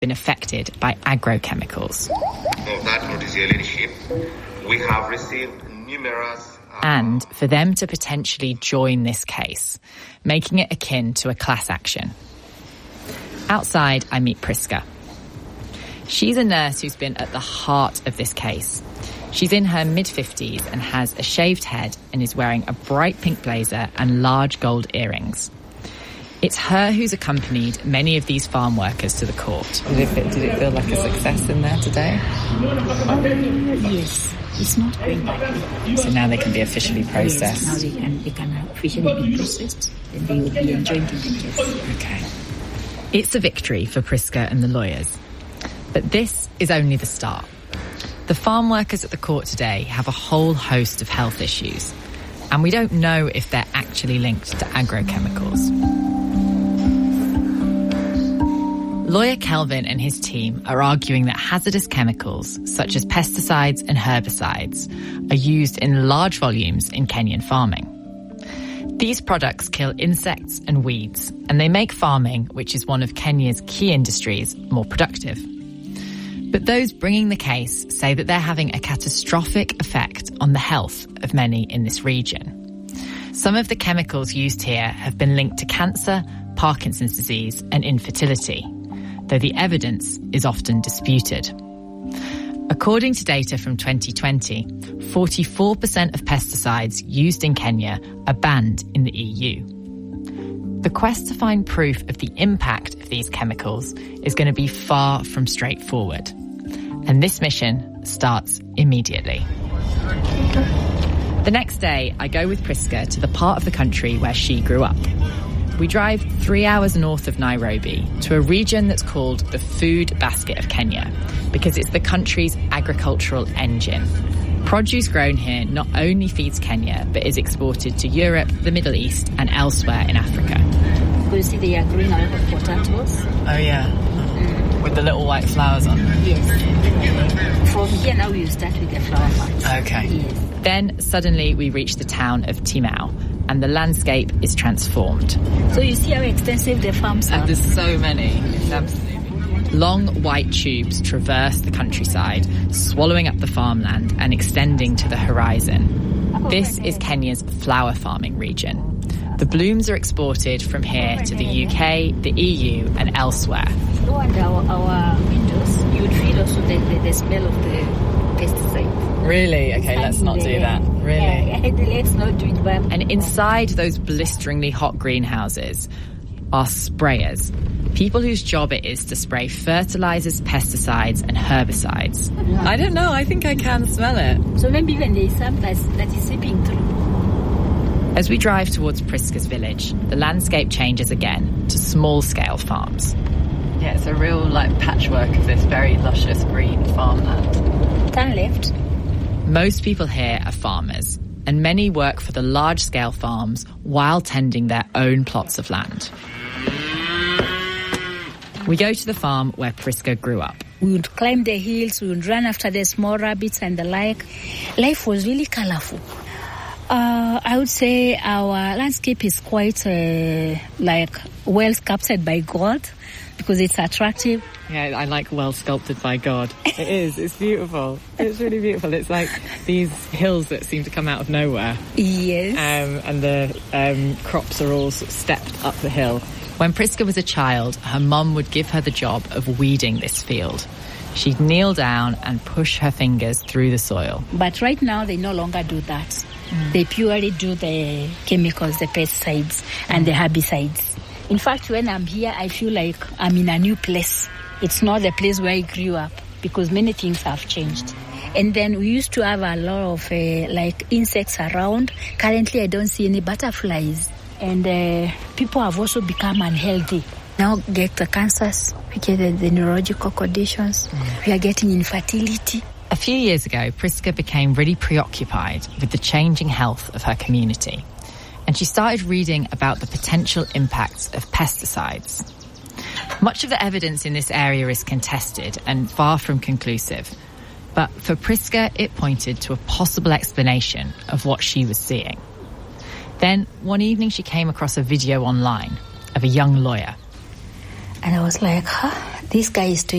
been affected by agrochemicals. Of that noticeable leadership, we have received numerous... And for them to potentially join this case, making it akin to a class action. Outside, I meet Priska. She's a nurse who's been at the heart of this case. She's in her mid-50s and has a shaved head and is wearing a bright pink blazer and large gold earrings. It's her who's accompanied many of these farm workers to the court. Did it feel like a success in there today? Yes. It's not going badly. So now they can be officially processed. Yes, now they can officially be processed and they will be enjoined in the case. Okay. It's a victory for Priska and the lawyers. But this is only the start. The farm workers at the court today have a whole host of health issues, and we don't know if they're actually linked to agrochemicals. Lawyer Kelvin and his team are arguing that hazardous chemicals, such as pesticides and herbicides, are used in large volumes in Kenyan farming. These products kill insects and weeds, and they make farming, which is one of Kenya's key industries, more productive. But those bringing the case say that they're having a catastrophic effect on the health of many in this region. Some of the chemicals used here have been linked to cancer, Parkinson's disease, and infertility, though the evidence is often disputed. According to data from 2020, 44% of pesticides used in Kenya are banned in the EU. The quest to find proof of the impact of these chemicals is going to be far from straightforward. And this mission starts immediately. The next day, I go with Priska to the part of the country where she grew up. We drive 3 hours north of Nairobi to a region that's called the food basket of Kenya because it's the country's agricultural engine. Produce grown here not only feeds Kenya, but is exported to Europe, the Middle East, and elsewhere in Africa. You see they are growing a lot of potatoes. Oh, yeah. With the little white flowers on them. Yes. From here now we start with the flower parts. Okay. Yes. Then suddenly we reach the town of Timau, and the landscape is transformed. So you see how extensive the farms are. And there's so many. Absolutely. Long white tubes traverse the countryside, swallowing up the farmland and extending to the horizon. This is Kenya's flower farming region. The blooms are exported from here to the UK, the EU and elsewhere. Go under our windows, you would feel also the smell of the pesticide. Really? Okay, let's not do that. Really? Yeah, let's not do it. But and inside those blisteringly hot greenhouses are sprayers. People whose job it is to spray fertilizers, pesticides and herbicides. I don't know, I think I can smell it. So maybe even there is some that is seeping through. As we drive towards Priska's village, the landscape changes again to small-scale farms. Yeah, it's a real patchwork of this very luscious green farmland. Turn left. Most people here are farmers, and many work for the large-scale farms while tending their own plots of land. We go to the farm where Priska grew up. We would climb the hills, we would run after the small rabbits and the like. Life was really colorful. I would say our landscape is quite well sculpted by God because it's attractive. Yeah, I like well sculpted by God. It is. It's beautiful. It's really beautiful. It's like these hills that seem to come out of nowhere. Yes. And the crops are all sort of stepped up the hill. When Priska was a child, her mum would give her the job of weeding this field. She'd kneel down and push her fingers through the soil. But right now, they no longer do that. They purely do the chemicals, the pesticides and the herbicides. In fact, when I'm here, I feel like I'm in a new place. It's not the place where I grew up because many things have changed. And then we used to have a lot of insects around. Currently, I don't see any butterflies. And people have also become unhealthy. Now get the cancers, we get the neurological conditions, we are getting infertility. A few years ago, Priska became really preoccupied with the changing health of her community. And she started reading about the potential impacts of pesticides. Much of the evidence in this area is contested and far from conclusive. But for Priska, it pointed to a possible explanation of what she was seeing. Then, one evening, she came across a video online of a young lawyer. And I was like, this guy is